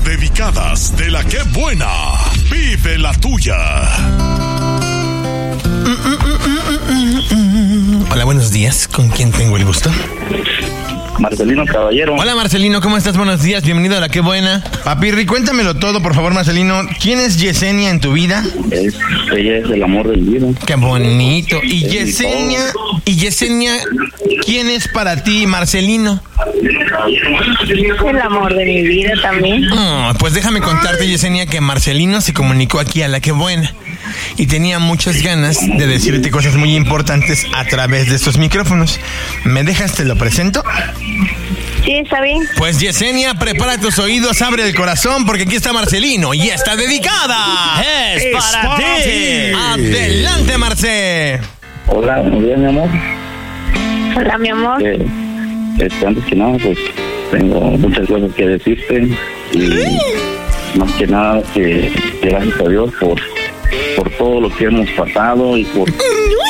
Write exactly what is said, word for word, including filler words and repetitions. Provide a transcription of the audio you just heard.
dedicadas de la que buena. Vive la tuya. Hola, buenos días. ¿Con quién tengo el gusto? Marcelino Caballero. Hola, Marcelino, ¿cómo estás? Buenos días, bienvenido a La Qué Buena. Papirri, cuéntamelo todo, por favor, Marcelino. ¿Quién es Yesenia en tu vida? Es, ella es el amor del vida. Qué bonito. Y Yesenia, y Yesenia, ¿quién es para ti, Marcelino? El amor de mi vida también. Oh, pues déjame contarte, Yesenia, que Marcelino se comunicó aquí a La Qué Buena y tenía muchas ganas de decirte cosas muy importantes a través de estos micrófonos. ¿Me dejas, te lo presento? Sí, está bien. Pues Yesenia, prepara tus oídos, abre el corazón, porque aquí está Marcelino y está dedicada. Es, es para, para ti. ti. Adelante, Marce. Hola, muy bien, mi amor. Hola, mi amor. Eh, este, antes que nada, pues tengo muchas cosas que decirte y más que nada que, que gracias a Dios por, por todo lo que hemos pasado y por